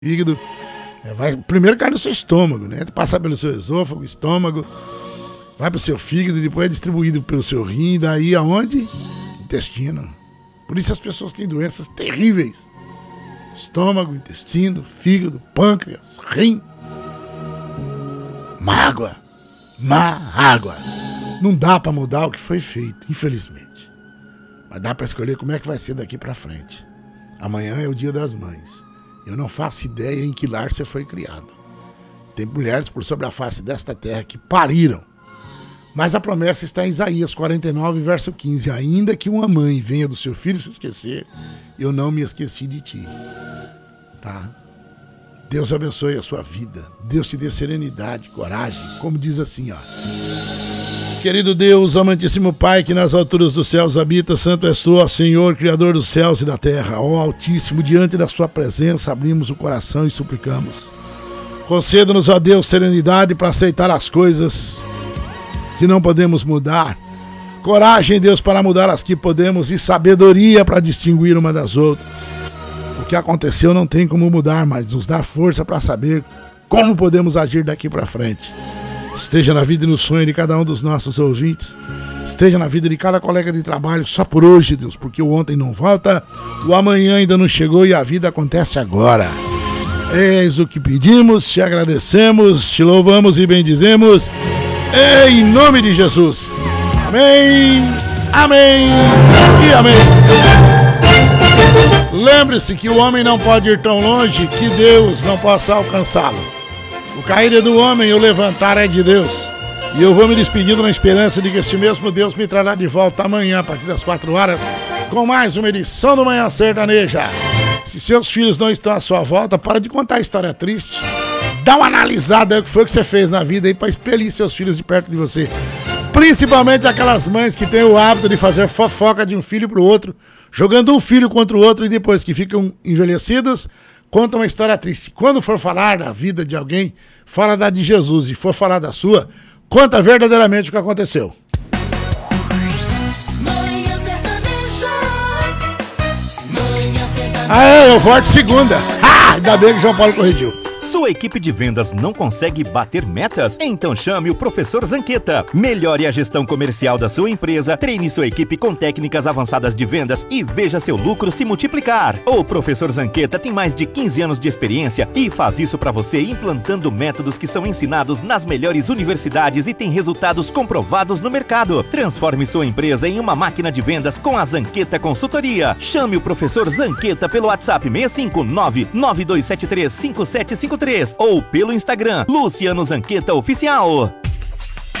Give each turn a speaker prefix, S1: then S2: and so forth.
S1: fígado. Primeiro cai no seu estômago, né? Passa pelo seu esôfago, estômago, vai pro seu fígado e depois é distribuído pelo seu rim, daí aonde? Intestino. Por isso as pessoas têm doenças terríveis. Estômago, intestino, fígado, pâncreas, rim. Mágoa. Não dá pra mudar o que foi feito, infelizmente. Mas dá pra escolher como é que vai ser daqui pra frente. Amanhã é o Dia das Mães. Eu não faço ideia em que lar você foi criado. Tem mulheres por sobre a face desta terra que pariram. Mas a promessa está em Isaías 49, verso 15. Ainda que uma mãe venha do seu filho se esquecer, eu não me esqueci de ti. Tá? Deus abençoe a sua vida. Deus te dê serenidade, coragem. Como diz assim, ó. Querido Deus, amantíssimo Pai, que nas alturas dos céus habita, santo és tu, ó Senhor, Criador dos céus e da terra. Ó Altíssimo, diante da sua presença, abrimos o coração e suplicamos. Conceda-nos, ó Deus, serenidade para aceitar as coisas que não podemos mudar. Coragem, Deus, para mudar as que podemos e sabedoria para distinguir uma das outras. O que aconteceu não tem como mudar, mas nos dá força para saber como podemos agir daqui para frente. Esteja na vida e no sonho de cada um dos nossos ouvintes. Esteja na vida de cada colega de trabalho só por hoje, Deus, porque o ontem não volta, o amanhã ainda não chegou e a vida acontece agora. Eis o que pedimos, te agradecemos, te louvamos e bendizemos, em nome de Jesus. Amém, amém e amém. Lembre-se que o homem não pode ir tão longe que Deus não possa alcançá-lo. O cair é do homem e o levantar é de Deus. E eu vou me despedindo na esperança de que esse mesmo Deus me trará de volta amanhã, a partir das 4 horas, com mais uma edição do Manhã Sertaneja. Se seus filhos não estão à sua volta, para de contar história triste. Dá uma analisada aí o que foi que você fez na vida aí para expelir seus filhos de perto de você. Principalmente aquelas mães que têm o hábito de fazer fofoca de um filho pro outro, jogando um filho contra o outro e depois que ficam envelhecidos, conta uma história triste. Quando for falar da vida de alguém, fala da de Jesus. E for falar da sua, conta verdadeiramente o que aconteceu.
S2: Manhã Sertaneja.
S1: Eu volto segunda. Ainda bem que o João Paulo corrigiu.
S3: Sua equipe de vendas não consegue bater metas? Então chame o Professor Zanqueta. Melhore a gestão comercial da sua empresa, treine sua equipe com técnicas avançadas de vendas e veja seu lucro se multiplicar. O Professor Zanqueta tem mais de 15 anos de experiência e faz isso para você implantando métodos que são ensinados nas melhores universidades e tem resultados comprovados no mercado. Transforme sua empresa em uma máquina de vendas com a Zanqueta Consultoria. Chame o Professor Zanqueta pelo WhatsApp 659-9273-5753 ou pelo Instagram Luciano Zanqueta Oficial.